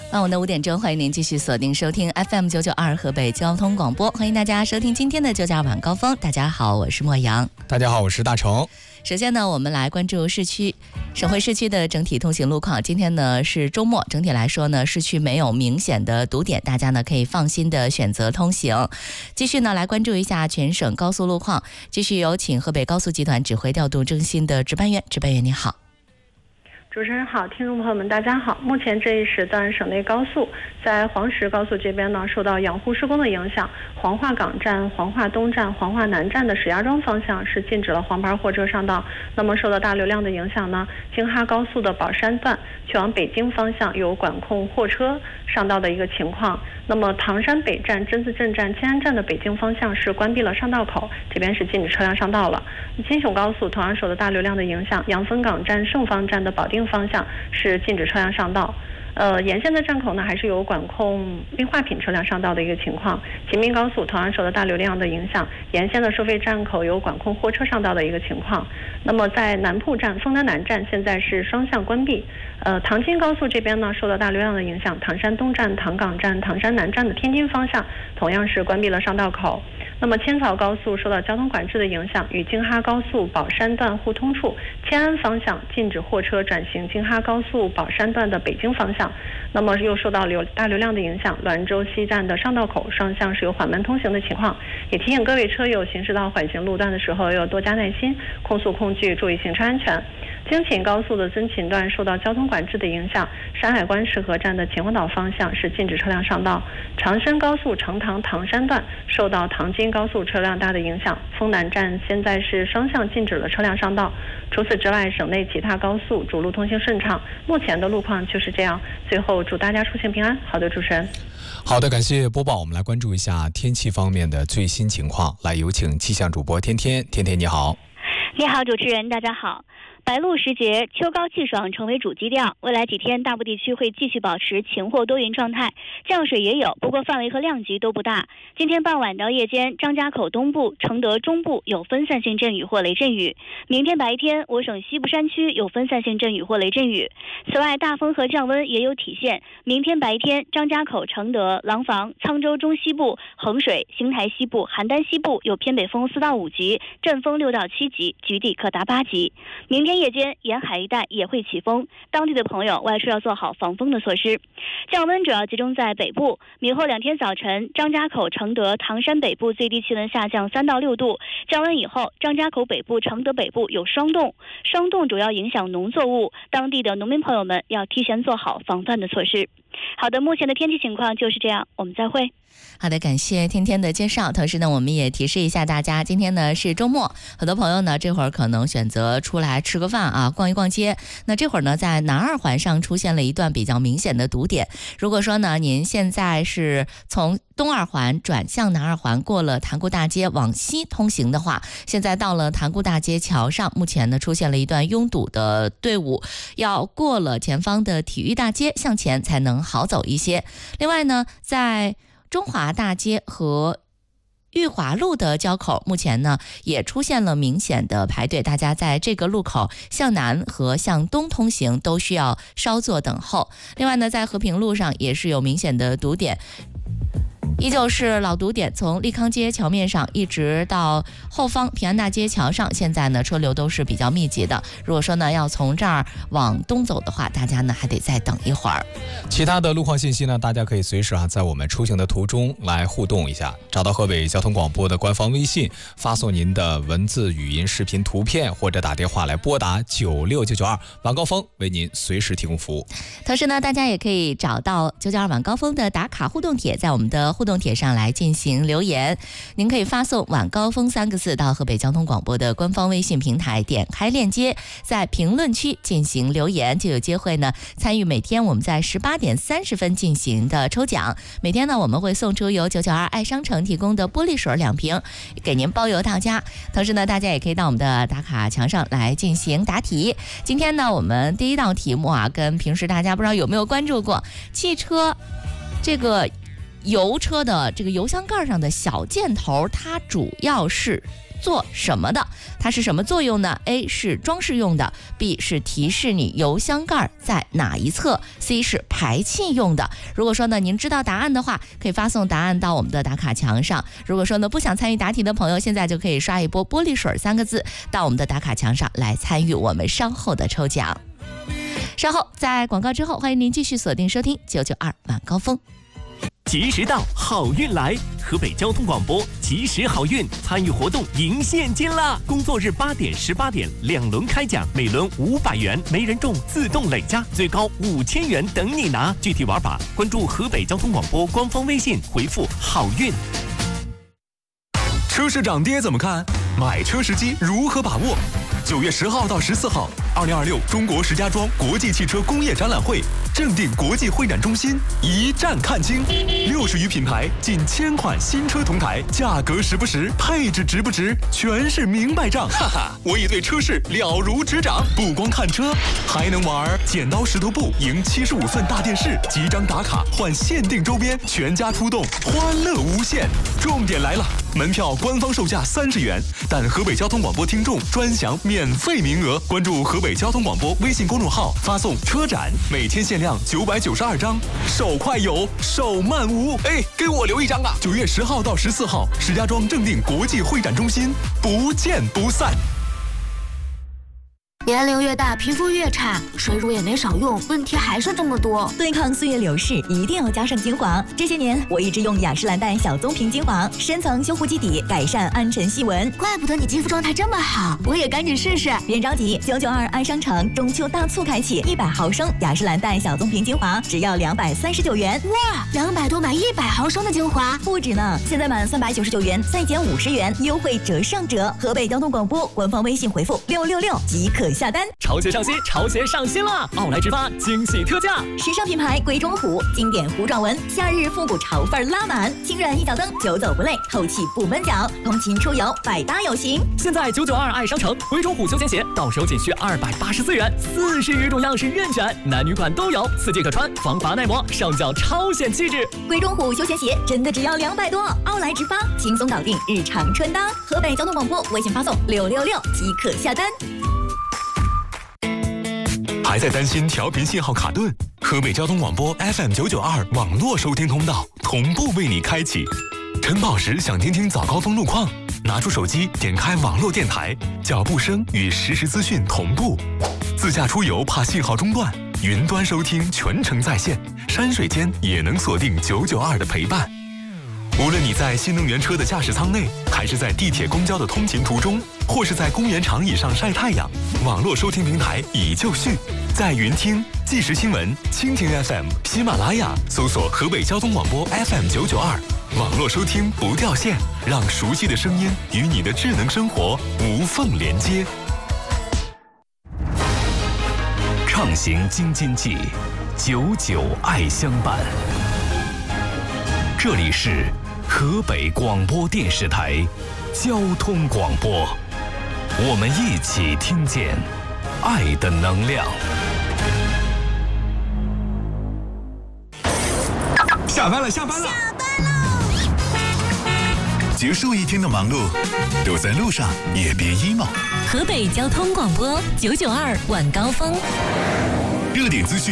傍晚的5点钟，欢迎您继续锁定收听 FM992 河北交通广播，欢迎大家收听今天的992晚高峰。大家好，我是莫阳。 大家好，我是大成。 首先呢，我们来关注市区。省会市区的整体通行路况，今天呢是周末，整体来说呢，市区没有明显的堵点，大家呢可以放心的选择通行。继续呢来关注一下全省高速路况，继续有请河北高速集团指挥调度中心的值班员，值班员你好。 主持人好，听众朋友们大家好。目前这一时段省内高速在黄石高速这边呢，受到养护施工的影响，黄化港站、黄化东站、黄化南站的石家庄方向是禁止了黄牌货车上道。那么受到大流量的影响呢，京哈高速的宝山段去往北京方向有管控货车上道的一个情况。那么唐山北站、榛子镇站、迁安站的北京方向是关闭了上道口，这边是禁止车辆上道了。京雄高速同样受到大流量的影响，阳汾港站、盛芳站的保定方向是禁止车辆上道。沿线的站口呢还是有管控冰化品车辆上道的一个情况。秦滨高速同样受到大流量的影响，沿线的收费站口有管控货车上道的一个情况。那么在南铺站、丰南南站现在是双向关闭。唐津高速这边呢受到大流量的影响，唐山东站、唐港站、唐山南站的天津方向同样是关闭了上道口。那么千草高速受到交通管制的影响，与京哈高速宝山段互通处迁安方向禁止货车转行京哈高速宝山段的北京方向。那么又受到大流量的影响，滦州西站的上道口双向是有缓慢通行的情况。也提醒各位车友行驶到缓行路段的时候要多加耐心，控速控距，注意行车安全。京秦高速的遵勤段受到交通管制的影响，山海关石河站的秦皇岛方向是禁止车辆上道。长深高速成唐唐山段受到唐津高速车辆大的影响，丰南站现在是双向禁止了车辆上道。除此之外，省内其他高速主路通行顺畅，目前的路况就是这样。最后祝大家出行平安。好的，主持人。 好的，感谢播报。我们来关注一下天气方面的最新情况。来，有请气象主播天天。天天你好。 你好，主持人，大家好。白露时节，秋高气爽成为主基调。未来几天，大部地区会继续保持晴或多云状态，降水也有，不过范围和量级都不大。今天傍晚到夜间，张家口东部、承德中部有分散性阵雨或雷阵雨。明天白天，我省西部山区有分散性阵雨或雷阵雨。此外，大风和降温也有体现。明天白天，张家口、承德、廊坊、沧州中西部、衡水、邢台西部、邯郸西部有偏北风4到5级，阵风6到7级，局地可达8级。明天夜间沿海一带也会起风，当地的朋友外出要做好防风的措施。降温主要集中在北部，明后2天早晨，张家口、承德、唐山北部最低气温下降3到6度。降温以后，张家口北部、承德北部有霜冻，霜冻主要影响农作物，当地的农民朋友们要提前做好防范的措施。好的，目前的天气情况就是这样，我们再会。 好的，感谢天天的介绍。同时呢，我们也提示一下大家，今天呢是周末，很多朋友呢这会儿可能选择出来吃个饭啊，逛一逛街。那这会儿呢，在南二环上出现了一段比较明显的堵点。如果说呢，您现在是从东二环转向南二环，过了塘沽大街往西通行的话，现在到了塘沽大街桥上，目前呢出现了一段拥堵的队伍，要过了前方的体育大街向前才能好走一些。另外呢，在中华大街和裕华路的交口，目前呢也出现了明显的排队，大家在这个路口向南和向东通行都需要稍作等候。另外呢，在和平路上也是有明显的堵点，依旧是老堵点，从利康街桥面上一直到后方平安大街桥上，现在呢车流都是比较密集的。如果说呢要从这儿往东走的话，大家呢还得再等一会儿。 其他的路况信息呢，大家可以随时在我们出行的途中来互动一下，找到河北交通广播的官方微信，发送您的文字、语音、视频、图片，或者打电话来拨打96992，晚高峰为您随时提供服务。 同时呢，大家也可以找到992晚高峰的打卡互动帖，在我们的互动帖上来进行留言。您可以发送晚高峰3个字到河北交通广播的官方微信平台，点开链接，在评论区进行留言，就有机会呢参与每天我们在18点30分进行的抽奖。每天呢我们会送出由992爱商城提供的玻璃水2瓶，给您包邮到家。同时呢，大家也可以到我们的打卡墙上来进行答题。今天呢，我们第一道题目跟平时大家不知道有没有关注过，汽车这个油车的这个油箱盖上的小箭头，它主要是做什么的？它是什么作用呢？ A 是装饰用的， B 是提示你油箱盖在哪一侧， C 是排气用的。如果说呢您知道答案的话，可以发送答案到我们的打卡墙上。如果说呢不想参与答题的朋友，现在就可以刷一波玻璃水3个字到我们的打卡墙上来参与我们稍后的抽奖。稍后在广告之后，欢迎您继续锁定收听992晚高峰。 及时到，好运来！河北交通广播及时好运参与活动赢现金啦！工作日8点、18点2轮开奖，每轮500元，没人中自动累加，最高5000元等你拿。具体玩法关注河北交通广播官方微信，回复好运。 车市涨跌怎么看？买车时机如何把握？9月10号到14号，2026中国石家庄国际汽车工业展览会正定国际会展中心一站看清，60余品牌，近1000款新车同台，价格实不实，配置值不值，全是明白账。哈哈，我已对车市了如指掌，不光看车，还能玩剪刀石头布赢75寸大电视，集章打卡换限定周边，全家出动，欢乐无限。重点来了，门票官方售价30元，但河北交通广播听众专享免费名额。关注河北交通广播微信公众号，发送车展，每天限量992张，手快有，手慢无。哎，给我留一张啊！9月10号到14号，石家庄正定国际会展中心，不见不散。 年龄越大，皮肤越差，水乳也没少用，问题还是这么多。 对抗岁月流逝，一定要加上精华。这些年，我一直用雅诗兰黛小棕瓶精华，深层修护基底，改善暗沉细纹。 怪不得你肌肤状态这么好，我也赶紧试试。 别着急，992爱商城中秋大促开启，100毫升雅诗兰黛小棕瓶精华只要239元。 哇，200多买100毫升的精华， 不止呢！现在满399元，再减50元，优惠折上折。河北交通广播官方微信回复666即可下单。 潮鞋上新，潮鞋上新了！奥莱直发惊喜特价， 时尚品牌鬼冢虎，经典弧状纹，夏日复古潮范拉满，轻软一脚蹬，久走不累，透气不闷脚，通勤出游百搭有型。 现在992爱商城鬼冢虎休闲鞋到手仅需284元，40余种样式任选，男女款都有，4季可穿，防滑耐磨，上脚超显气质。 鬼冢虎休闲鞋真的只要200多，奥莱直发轻松搞定日常穿搭。河北交通广播微信发送666即可下单。 还在担心调频信号卡顿？河北交通广播 FM992 网络收听通道同步为你开启。晨跑时想听听早高峰路况，拿出手机点开网络电台，脚步声与实时资讯同步。自驾出游怕信号中断，云端收听全程在线，山水间也能锁定992的陪伴。无论你在新能源车的驾驶舱内，还是在地铁公交的通勤途中，或是在公园长椅上晒太阳，网络收听平台已就绪。在云听、即时新闻、蜻蜓 FM、喜马拉雅搜索河北交通广播 FM992，网络收听不掉线，让熟悉的声音与你的智能生活无缝连接。 畅行京津冀，99爱相伴。这里是河北广播电视台交通广播，我们一起听见爱的能量。 下班了，下班了， 下班喽！ 结束一天的忙碌，都在路上也别 emo。 河北交通广播992晚高峰， 热点资讯。